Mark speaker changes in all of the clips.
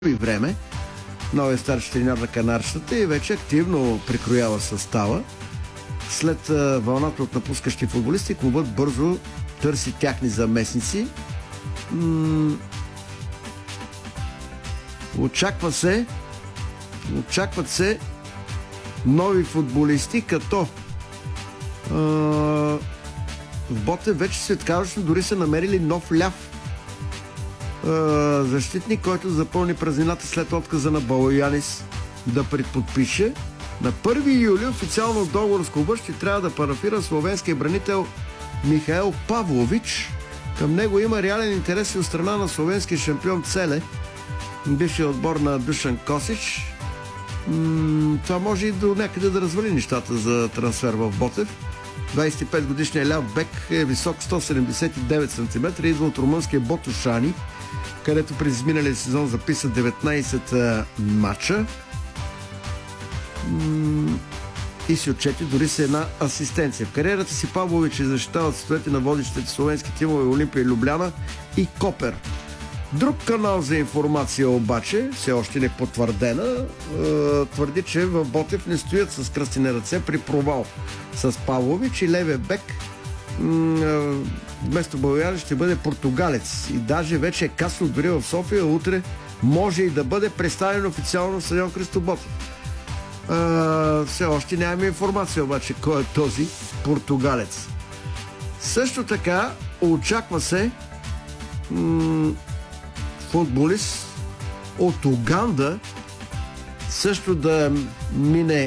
Speaker 1: време. Новия старши треньор на Канарщата и вече активно прикроява състава. След вълната от напускащи футболисти, клубът бързо търси тяхни заместници. Очакват се нови футболисти, като в Ботев вече светкавично дори са намерили нов ляв защитник, който запълни празнината след отказа на Балоянис да предподпише. На 1 юли официално договор с клуба ще трябва да парафира словенския бранител Михаел Павлович. Към него има реален интерес и от страна на словенския шампион Целе, бившия отбор на Душан Косич. Това може и до някъде да развали нещата за трансфер в Ботев. 25 годишният ляв бек е висок 179 см и идва от румънския Ботушани, където през изминалия сезон записа 19 матча и си отчети дори с една асистенция. В кариерата си Павлович е защитавал цветовете на водещите словенски тимове Олимпия Любляна и Копер. Друг канал за информация обаче, все още не потвърдена, твърди, че в Ботев не стоят с кръстени ръце при провал с Павлович и левия бек вместо Балоян ще бъде португалец. И даже вече е касно дори в София, утре може и да бъде представен официално на стадион Христо Ботев. Все още нямаме информация обаче кой е този португалец. Също така очаква се футболист от Уганда също да мине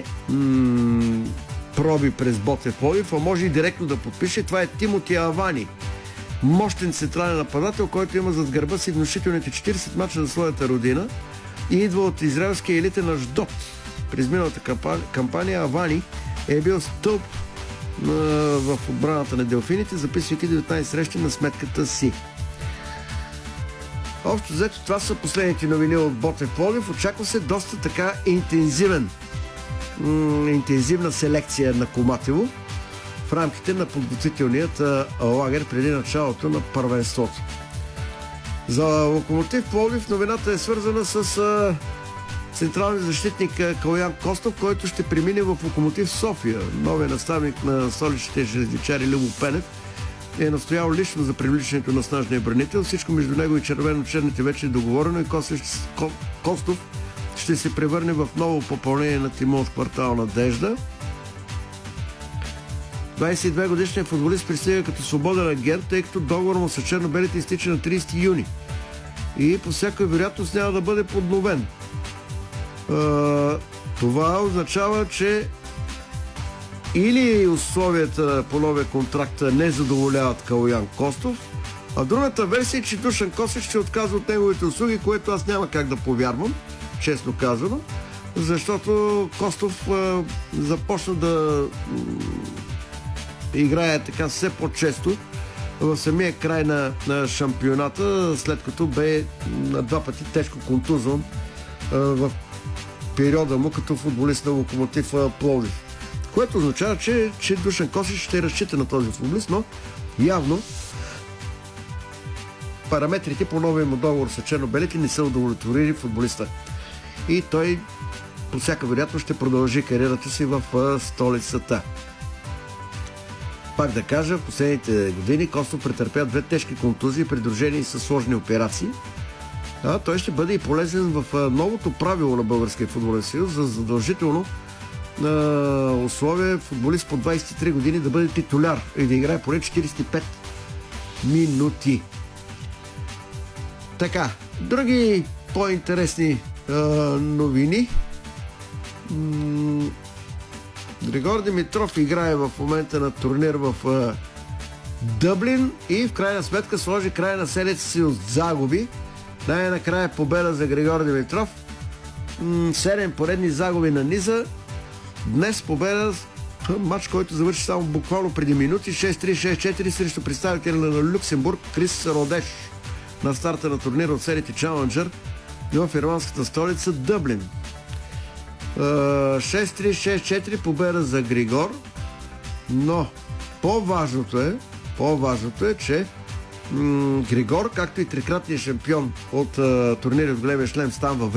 Speaker 1: проби през Ботев Пловдив, а може и директно да подпише. Това е Тимоти Авани. Мощен централен нападател, който има зад гърба си внушителните 40 мача за своята родина и идва от израелския елитен Ашдод. През миналата кампания Авани е бил стълб в отбраната на делфините, записвайки 19 срещи на сметката си. Общо взето това са последните новини от Ботев Пловдив. Очаква се доста така интензивна селекция на Коматево в рамките на подготвителният лагер преди началото на първенството. За Локомотив Пловдив новината е свързана с централния защитник Калян Костов, който ще премине в Локомотив София. Новият наставник на столичните железничари Любо Пенев е настоял лично за привличането на снажния бранител. Всичко между него и червено-черните вече е договорено и Костов ще се превърне в ново попълнение на тима в квартал Надежда. 22 годишният футболист пристига като свободен агент, тъй като договор му с черно-белите изтича на 30 юни и по всяка вероятност няма да бъде подновен. Това означава, че или условията по новия контракт не задоволяват Калян Костов, а другата версия е, че Душан Косич ще отказва от неговите услуги, което аз няма как да повярвам, честно казано, защото Костов започна да играе така все по-често в самия край на шампионата, след като бе на 2 пъти тежко контузван в периода му като футболист на Локомотив Пловдив. Което означава, че Душан Косич ще разчита на този футболист, но явно параметрите по новия му договор с черно-белите не са удовлетворили футболиста. И той по всяка вероятност ще продължи кариерата си в столицата. Пак да кажа, в последните години Костов претърпя 2 тежки контузии, придружени с сложни операции. Той ще бъде и полезен в новото правило на Българския футболен съюз за задължително условие футболист по 23 години да бъде титуляр и да играе поне 45 минути. Така, други по-интересни новини. Григор Димитров играе в момента на турнир в Дъблин и в крайна сметка сложи край на седмицата си от загуби. Най-накрая победа за Григор Димитров. 7 поредни загуби на низа. Днес победа, матч, който завърши само буквално преди минути. 6-3, 6-4 срещу представителя на Люксембург Крис Родеш на старта на турнира от серията Challenger в ирландската столица Дъблин. 6-3, 6-4 победа за Григор, но по-важното е, че Григор, както и трикратния шампион от турнири в големия шлем Стан